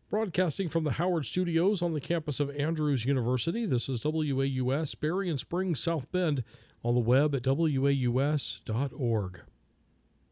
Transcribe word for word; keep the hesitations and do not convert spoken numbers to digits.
Broadcasting from the Howard Studios on the campus of Andrews University, this is W A U S, Berrien Springs, South Bend, on the web at W A U S dot org.